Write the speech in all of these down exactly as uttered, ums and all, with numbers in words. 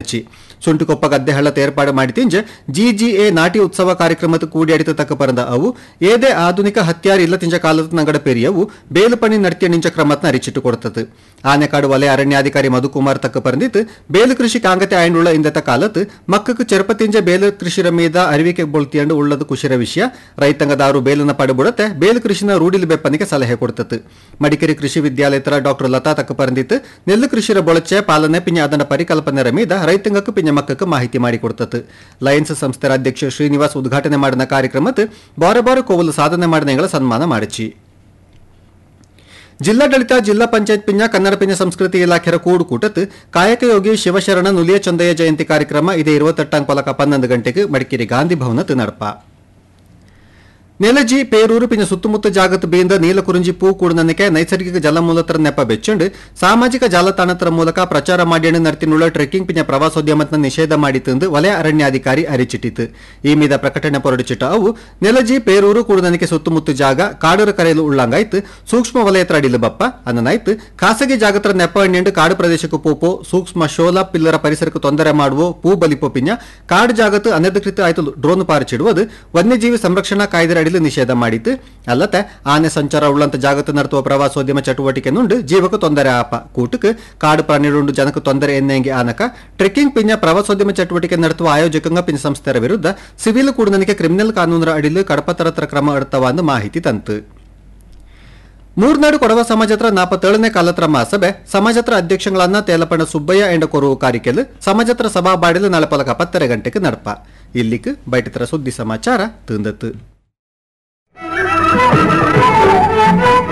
ಮಲ್ಚಿ ಸುಂಟುಕೊಪ್ಪ ಗದ್ದೆ ಹಳ್ಳದ ಏರ್ಪಾಡು ಮಾಡಿ ತಿಂಜ ಜಿಜಿಎ ನಾಟಿ ಉತ್ಸವ ಕಾರ್ಯಕ್ರಮದ ಕೂಡಿಯಾಡಿತ ತಕ್ಕ ಪರಂದ ಅವು ಏದೇ ಆಧುನಿಕ ಹತ್ಯಾರ ಇಲ್ಲ ತಿಂಜ ಕಾಲದ ನಂಗಡ ಪೆರಿಯವು ಬೇಲುಪಣಿ ನಡ್ತಿಯ ನಿಂಚ ಕ್ರಮತ್ನ ಅರಿಚಿಟ್ಟು ಕೊಡುತ್ತದೆ. ಆನೆಕಾಡು ವಲಯ ಅರಣ್ಯಾಧಿಕಾರಿ ಮಧುಕುಮಾರ್ ತಕ್ಕ ಪರಂದಿತ್ತು ಬೇಲು ಕೃಷಿ ಕಾಂಗತೆ ಆಯ್ನುಳ್ಳ ಇಂದತ ಕಾಲತ್ ಮಕ್ಕಕ್ಕೆ ಚೆರಪತಿಂಜ ಬೇಲು ಕೃಷಿರ ಮೀದ ಅರಿವಿಕೆ ಬೊಳ್ತಿಯಂಡು ಉಳ್ಳದು ಖುಷಿರ ವಿಷಯ ರೈತಂಗದಾರು ಬೇಲನ ಪಡಬುಡತೆ ಬೇಲು ಕೃಷಿನ ರೂಢಿಲಿ ಬೆಪ್ಪನಿಗೆ ಸಲಹೆ ಕೊಡ್ತತ್ತು. ಮಡಿಕೇರಿ ಕೃಷಿ ವಿದ್ಯಾಲಯದ ಡಾಕ್ಟರ್ ಲತಾ ತಕ್ಕ ಪರಂದಿತ್ತು ನೆಲ್ಲು ಕೃಷಿರ ಬೊಳಚೆ ಪಾಲನೆ ಪಿಂಜ ಅದನ್ನ ಪರಿಕಲ್ಪನೆ ಮೀದ ರೈತಂಗಕ್ಕೆ ಪಿಂಜ ಮಕ್ಕಕ್ಕೆ ಮಾಹಿತಿ ಮಾಡಿಕೊಡ್ತತ್ತು. ಲಯನ್ಸ್ ಸಂಸ್ಥೆಯ ಅಧ್ಯಕ್ಷ ಶ್ರೀನಿವಾಸ್ ಉದ್ಘಾಟನೆ ಮಾಡಿದ ಕಾರ್ಯಕ್ರಮಕ್ಕೆ ಬಾರೆ ಬಾರೆ ಕೋವಲು ಸಾಧನೆ ಮಾಡಿದ ಸನ್ಮಾನ ಮಾಡಿಚಿ. ಜಿಲ್ಲಾಡಳಿತ ಜಿಲ್ಲಾ ಪಂಚಾಯತ್ ಪಿಂಜ ಕನ್ನಡ ಪಿಂಜ ಸಂಸ್ಕೃತಿ ಇಲಾಖೆಯ ಕೂಡು ಕೂಟತ್ ಕಾಯಕಯೋಗಿ ಶಿವಶರಣ ನುಲಿಯ ಚಂದಯ್ಯ ಜಯಂತಿ ಕಾರ್ಯಕ್ರಮ ಇದೇ ಇರುವತ್ತೆಟ್ಟಾಂ ಪಲಕ ಪನ್ನೊಂದು ಗಂಟೆಗೆ ಮಡಿಕೇರಿ ಗಾಂಧಿ ಭವನತ್ ನಡಪ. ನೆಲಜಿ ಪೇರೂರು ಪಿಂಜ ಸುತ್ತಮುತ್ತ ಜಾಗತ್ ಬೇಂದ ನೀಲಕುರುಂಜಿ ಪೂ ಕೂಡನಕ್ಕೆ ನೈಸರ್ಗಿಕ ಜಲಮೂಲತರ ನೆಪ ಬೆಚ್ಚಂಡು ಸಾಮಾಜಿಕ ಜಾಲತಾಣತರ ಮೂಲಕ ಪ್ರಚಾರ ಮಾಡಿ ನರ್ತಿನುಳ್ಳ ಟ್ರೆಕ್ಕಿಂಗ್ ಪಿಂಜ ಪ್ರವಾಸೋದ್ಯಮತ್ನ ನಿಷೇಧ ಮಾಡಿ ತಂದು ವಲಯ ಅರಣ್ಯಾಧಿಕಾರಿ ಅರಿಚಿಟ್ಟಿತು. ಈ ಮೀದ ಪ್ರಕಟಣೆ ಹೊರಡಿಚಿಟ್ಟ ಅವು ನೆಲಜಿ ಪೇರೂರು ಕೂಡನಕ್ಕೆ ಸುತ್ತಮುತ್ತ ಜಾಗ ಕಾಡರ ಕರೆಯಲು ಉಳ್ಳಂಗಾಯ್ತು ಸೂಕ್ಷ್ಮ ವಲಯತ್ರ ಅಡಿಲು ಬಪ್ಪ ಅನ್ನನಾಯ್ತು ಖಾಸಗಿ ಜಾಗತರ ನೆಪ ಎಣ್ಣೆಂಡು ಕಾಡು ಪ್ರದೇಶಕ್ಕೂ ಪೋಪೋ ಸೂಕ್ಷ್ಮ ಶೋಲ ಪಿಲ್ಲರ ಪರಿಸರಕ್ಕೆ ತೊಂದರೆ ಮಾಡುವ ಪೂ ಬಲಿಪೋ ಪಿಂಜ ಕಾಡು ಜಾಗತ್ತು ಅನಧಿಕೃತ ಆಯ್ತು ಡ್ರೋನ್ ಪಾರಿಚಿಡುವುದು ವನ್ಯಜೀವಿ ಸಂರಕ್ಷಣಾ ಕಾಯ್ದೆ ನಿಷೇಧ ಮಾಡಿತ್ತು. ಅಲ್ಲದೆ ಆನೆ ಸಂಚಾರ ಉಳ್ಳಂತ ಜಾಗತ್ತು ನಡೆಸುವ ಪ್ರವಾಸೋದ್ಯಮ ಚಟುವಟಿಕೆ ನುಂಡು ಜೀವಕ್ಕೆ ತೊಂದರೆ ಆಪ ಕೂಟಕ್ಕೆ ಕಾಡು ಪ್ರಾಣಿಡುಂಡು ಜನಕ್ಕೆ ತೊಂದರೆ ಎನ್ನೆಂಗೆ ಆನಕ ಟ್ರೆಕ್ಕಿಂಗ್ ಪಿಂಜ ಪ್ರವಾಸೋದ್ಯಮ ಚಟುವಟಿಕೆ ನಡೆಸುವ ಆಯೋಜಕಂಗ ಪಿಂಜ ಸಂಸ್ಥೆಯ ವಿರುದ್ಧ ಸಿವಿಲ್ ಕೂಡನಕ್ಕೆ ಕ್ರಿಮಿನಲ್ ಕಾನೂನರ ಅಡಿಲು ಕಡಪತರತ್ರ ಕ್ರಮ ಎಡ್ತವ ಅಂದು ಮಾಹಿತಿ ತಂತು. ಮೂರ್ನಾಡು ಕೊಡವ ಸಮಾಜತ್ರ ನಾಪತ್ತೇಳನೇ ಕಾಲತ್ರ ಮಹಾಸಭೆ ಸಮಾಜತ್ರ ಅಧ್ಯಕ್ಷಗಳನ್ನ ತೇಲಪಣ ಸುಬ್ಬಯ್ಯ ಎಂಡ ಕೊರುವ ಕಾರಿಕೆಲ್ ಸಮಾಜತ್ರ ಸಭಾ ಬಾಡಿಲು ನಾಳೆ ಪಲಕ ಪತ್ತರ ಗಂಟೆಗೆ ನಡಪ. ಇಲ್ಲಿಕ್ ಬೈಟತರ ಸುದ್ದಿ ಸಮಾಚಾರ ತಂದತ್ತು.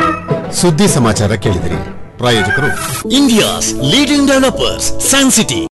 ಸುದ್ದಿ ಸಮಾಚಾರ ಕೇಳಿದಿರಿ. ಪ್ರಾಯೋಜಕರು India's leading developers San city.